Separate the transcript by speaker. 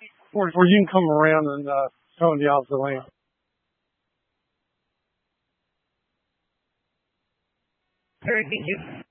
Speaker 1: Or you can come around and go in the opposite lane.
Speaker 2: Very good.